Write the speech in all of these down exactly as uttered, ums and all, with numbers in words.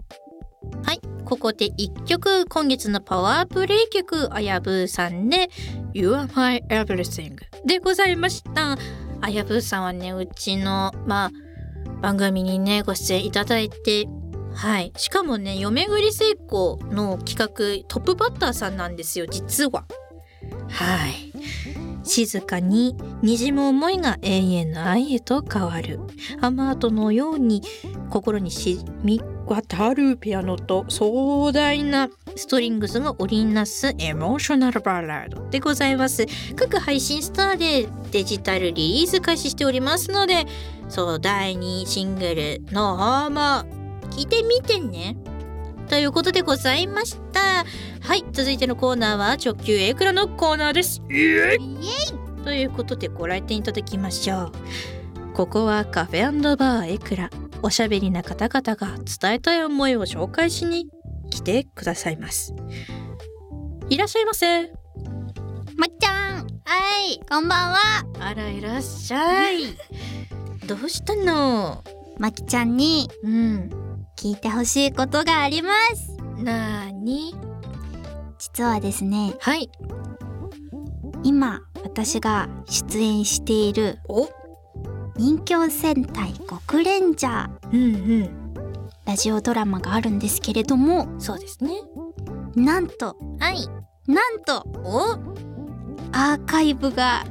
はい、ここでいっきょく、今月のパワープレイ曲、あやぶーさんで You are my everything でございました。あやぶーさんはね、うちのまあ番組にねご出演いただいて、はい、しかもね、よめぐり成功の企画トップバッターさんなんですよ、実は。はい、静かに滲む思いが永遠の愛へと変わる、雨跡のように心に染み渡るピアノと壮大なストリングスが織りなすエモーショナルバラードでございます。各配信スターでデジタルリリース開始しておりますので、そうだいにシングルの方も聞いてみてねということでございました。はい、続いてのコーナーは直球エクラのコーナーです。イエイということでご来店いただきましょう。ここはカフェ&バーエクラ。おしゃべりな方々が伝えたい思いを紹介しに来てくださいます。いらっしゃいませ。 まっちゃん、はい、こんばんは。 あら、いらっしゃい。どうしたの？ まきちゃんにうん聞いてほしいことがあります。 なーに？ 実はですね、 はい、 今私が出演しているお人形戦隊極レンジャー、 うんうんラジオドラマがあるんですけれども、 そうですね。 なんとはいなんとおアーカイブが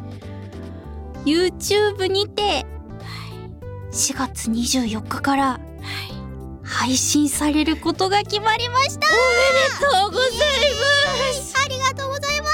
YouTube にてしがつにじゅうよっかから配信されることが決まりました。 おめでとうございます。 ありがとうございます。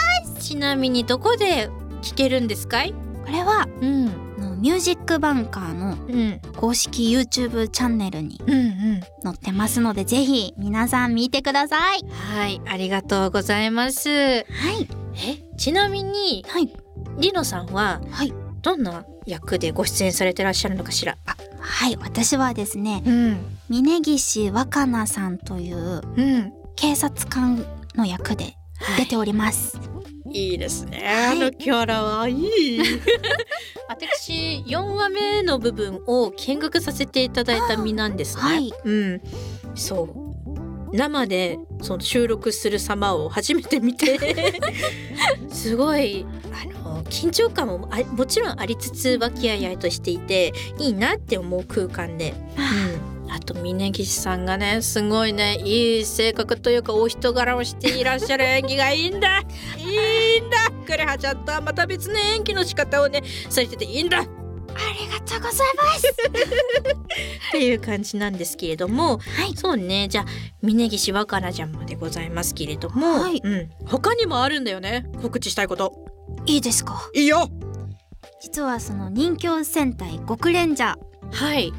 ちなみにどこで聞けるんですかい？ これはうんのミュージックバンカーのうん公式 YouTube チャンネルにうんうん載ってますので、ぜひ皆さん見てください。 はい、ありがとうございます。 はいえ、ちなみにはいりのさんははいどんな役でご出演されてらっしゃるのかしら？あ、 はい私はですね、 うん峯岸若菜さんといううん警察官の役で出ております。 いいですね、 はいあのキャラはいい。私よんわめの部分を見学させていただいた身なんですね。 はいうん、そう生でその収録する様を初めて見てすごいあの緊張感もあもちろんありつつ和気あいあいとしていていいなって思う空間で、うん、あと峯岸さんがねすごいねいい性格というかお人柄をしていらっしゃる演技がいいんだいいんだ。クレハちゃんとはまた別の演技の仕方をねされてていいんだ。 ありがとうございますっていう感じなんですけれども、 はい、 そうね、じゃあ峯岸若菜ちゃんまでございますけれども、 はいうん、他にもあるんだよね、告知したいこと。 いいですか？ いいよ。 実はその人形戦隊極レンジャーはい